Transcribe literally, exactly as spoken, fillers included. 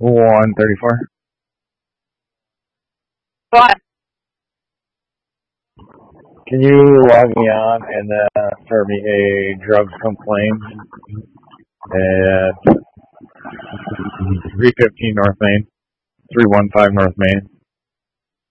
one thirty-four. What? Can you log me on and uh, start me a drugs complaint at three fifteen North Main, three one five North Main?